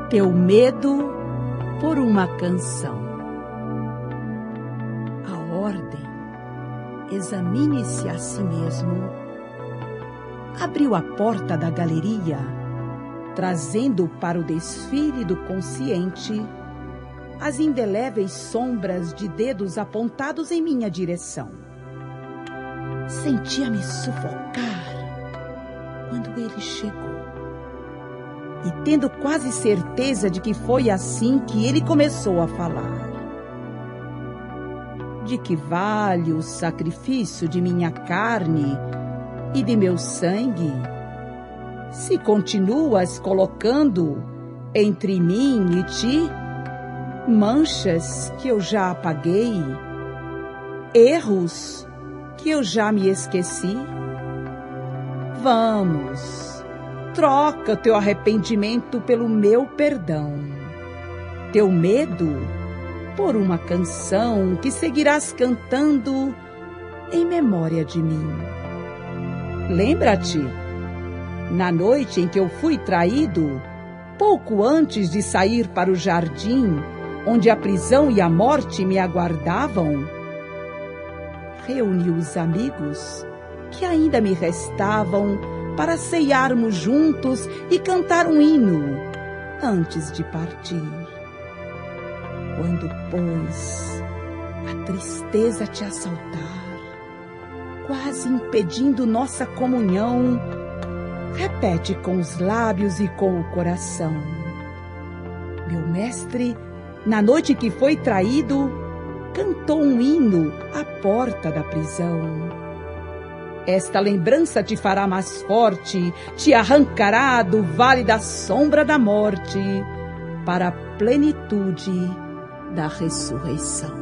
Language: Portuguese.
Teu medo por uma canção. A ordem, examine-se a si mesmo, abriu a porta da galeria, trazendo para o desfile do consciente as indeléveis sombras de dedos apontados em minha direção. Sentia-me sufocar quando ele chegou. E tendo quase certeza de que foi assim que ele começou a falar. De que vale o sacrifício de minha carne e de meu sangue, se continuas colocando entre mim e ti manchas que eu já apaguei, erros que eu já me esqueci? Vamos, troca teu arrependimento pelo meu perdão, teu medo por uma canção que seguirás cantando em memória de mim. Lembra-te, na noite em que eu fui traído, pouco antes de sair para o jardim, onde a prisão e a morte me aguardavam, reuni os amigos que ainda me restavam para ceiarmos juntos e cantar um hino antes de partir. Quando, pois, a tristeza te assaltar, quase impedindo nossa comunhão, repete com os lábios e com o coração: meu mestre, na noite que foi traído, cantou um hino à porta da prisão. Esta lembrança te fará mais forte, te arrancará do vale da sombra da morte, para a plenitude da ressurreição.